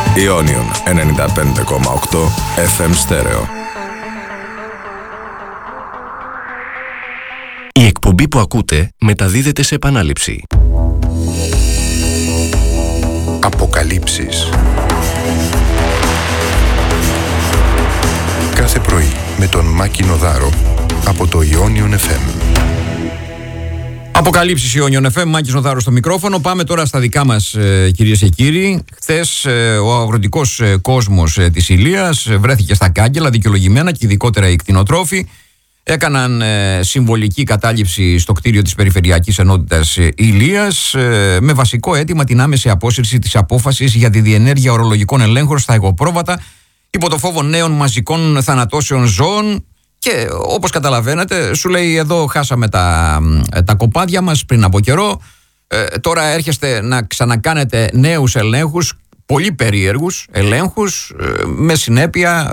Ionion 95,8 FM στέρεο. Η εκπομπή που ακούτε μεταδίδεται σε επανάληψη. Αποκαλύψεις. Κάθε πρωί με τον Μάκη Νοδάρο από το Ionion FM. Αποκαλύψεις Ionion FM, Μάκης Νοδάρος στο μικρόφωνο. Πάμε τώρα στα δικά μας, κυρίες και κύριοι. Χθες ο αγροτικός κόσμος της Ηλίας βρέθηκε στα κάγκελα, δικαιολογημένα, και ειδικότερα οι κτηνοτρόφοι έκαναν συμβολική κατάληψη στο κτίριο της Περιφερειακής Ενότητας Ηλίας με βασικό αίτημα την άμεση απόσυρση της απόφασης για τη διενέργεια ορολογικών ελέγχων στα εγωπρόβατα υπό το φόβο νέων μαζικών θανατώσεων ζώων. Και όπως καταλαβαίνετε, σου λέει, εδώ χάσαμε τα κοπάδια μας πριν από καιρό, τώρα έρχεστε να ξανακάνετε νέους ελέγχους, πολύ περίεργους ελέγχους, με συνέπεια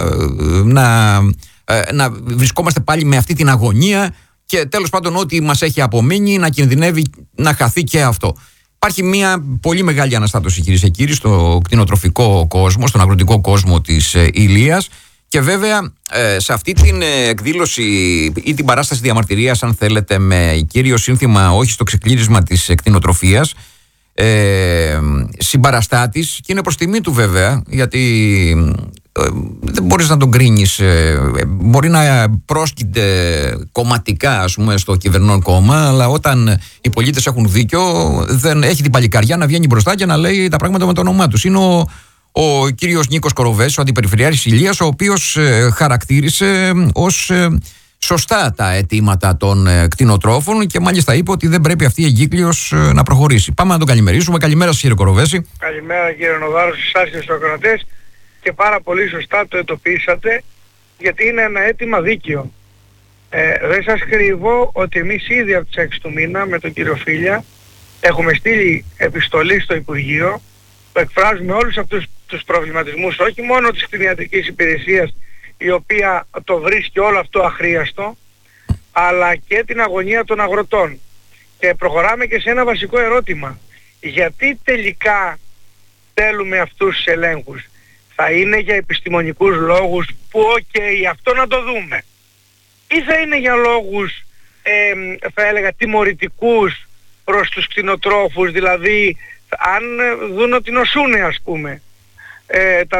να βρισκόμαστε πάλι με αυτή την αγωνία και τέλος πάντων ό,τι μας έχει απομείνει να κινδυνεύει να χαθεί και αυτό. Υπάρχει μια πολύ μεγάλη αναστάτωση, κυρίες και κύριοι, στο κτηνοτροφικό κόσμο, στον αγροτικό κόσμο της Ηλίας. Και βέβαια σε αυτή την εκδήλωση ή την παράσταση διαμαρτυρίας, αν θέλετε, με κύριο σύνθημα όχι στο ξεκλήρισμα της κτηνοτροφίας, συμπαραστάτης, και είναι προς τιμή του βέβαια, γιατί δεν μπορείς να τον κρίνεις, μπορεί να πρόσκειται κομματικά, ας πούμε, στο κυβερνών κόμμα, αλλά όταν οι πολίτες έχουν δίκιο, δεν έχει την παλικαριά να βγαίνει μπροστά και να λέει τα πράγματα με το όνομά τους. Είναι ο κύριος Νίκος Κοροβέσης, ο αντιπεριφερειάρχης Ηλίας, ο οποίος χαρακτήρισε ως σωστά τα αιτήματα των κτηνοτρόφων και μάλιστα είπε ότι δεν πρέπει αυτή η εγκύκλειος να προχωρήσει. Πάμε να τον καλημερίσουμε. Καλημέρα σας, κύριε Κοροβέση. Καλημέρα, κύριε Νοδάρο, σε εσάς και στους ακροατές, και πάρα πολύ σωστά το εντοπίσατε, γιατί είναι ένα αίτημα δίκαιο. Δεν σας κρύβω ότι εμείς ήδη από τις 6 του μήνα με τον κύριο Φίλια έχουμε στείλει επιστολή στο Υπουργείο. Εκφράζουμε όλους αυτούς τους προβληματισμούς, όχι μόνο της κτηνιατρικής υπηρεσίας, η οποία το βρίσκει όλο αυτό αχρίαστο, αλλά και την αγωνία των αγροτών. Και προχωράμε και σε ένα βασικό ερώτημα. Γιατί τελικά θέλουμε αυτούς τους ελέγχους? Θα είναι για επιστημονικούς λόγους που αυτό να το δούμε, ή θα είναι για λόγους θα έλεγα τιμωρητικούς προς τους κτηνοτρόφους, δηλαδή αν δουν ότι νοσούνε, ας πούμε,